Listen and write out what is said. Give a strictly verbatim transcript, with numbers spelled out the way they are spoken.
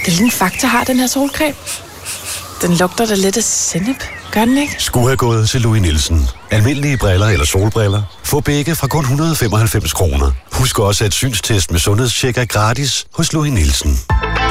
Det er lige en Fakta har den her solcreme. Den lugter da lidt af sennep. Gør den ikke? Skulle have gået til Louis Nielsen. Almindelige briller eller solbriller. Få begge fra kun et hundrede og femoghalvfems kroner. Husk også, at synstest med sundhedstjek er gratis hos Louis Nielsen.